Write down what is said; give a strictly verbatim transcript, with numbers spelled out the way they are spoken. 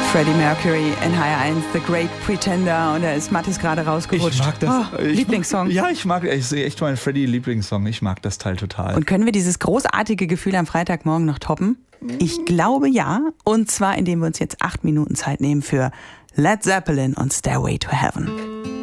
Freddie Mercury in H R eins, The Great Pretender, und da ist Mathis gerade rausgerutscht. Ich mag das. Oh, ich Lieblingssong. Mag, ja, ich mag, ich sehe echt meinen Freddie-Lieblingssong. Ich mag das Teil total. Und können wir dieses großartige Gefühl am Freitagmorgen noch toppen? Ich glaube ja. Und zwar, indem wir uns jetzt acht Minuten Zeit nehmen für Led Zeppelin und Stairway to Heaven.